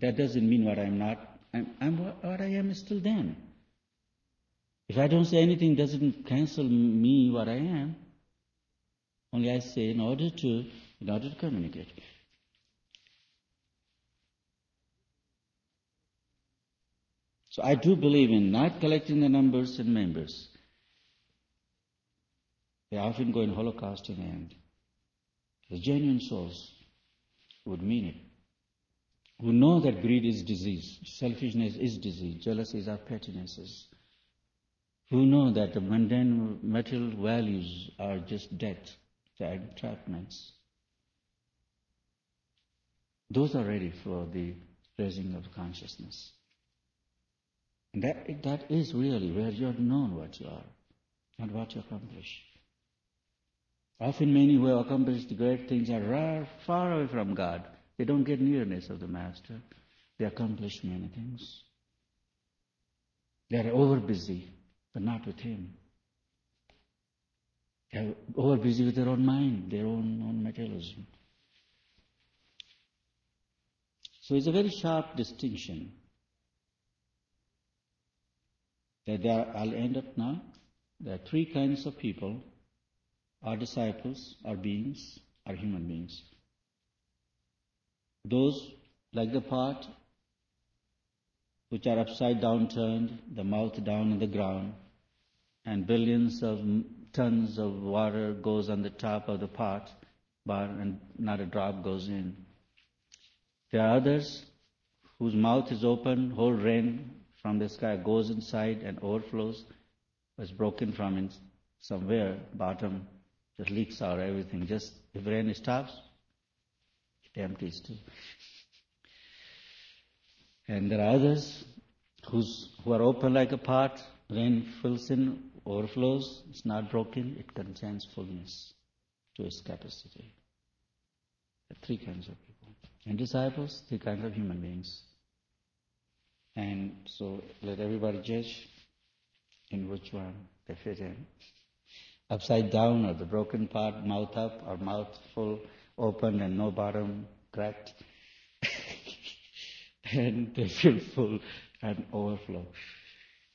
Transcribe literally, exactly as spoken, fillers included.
that doesn't mean what I'm not. I'm, I'm what, what I am still then. If I don't say anything, doesn't cancel me what I am. Only I say in order to, in order to communicate. So I do believe in not collecting the numbers and members. They often go in Holocaust in the end. The genuine souls would mean it. Who know that greed is disease, selfishness is disease, jealousies are pettinesses. Who know that the mundane material values are just death, they are entrapments. Those are ready for the raising of consciousness. And that, that is really where you are known what you are, not what you accomplish. Often many who have accomplished great things are rare, far away from God. They don't get nearness of the Master. They accomplish many things. They are over busy, but not with Him. They are over busy with their own mind, their own, own materialism. So it's a very sharp distinction. That there are, I'll end up now. There are three kinds of people. Are disciples, are beings, are human beings. Those, like the pot, which are upside down turned, the mouth down on the ground, and billions of tons of water goes on the top of the pot, but and not a drop goes in. There are others whose mouth is open, whole rain from the sky goes inside and overflows, was broken from in somewhere, bottom, just leaks out everything. Just if rain stops, it empties too. And there are others who's, who are open like a pot, rain fills in, overflows, it's not broken, it contains fullness to its capacity. There are three kinds of people. And disciples, three kinds of human beings. And so let everybody judge in which one they fit in. Upside down or the broken part, mouth up or mouth full, open and no bottom cracked. And they feel full and overflow.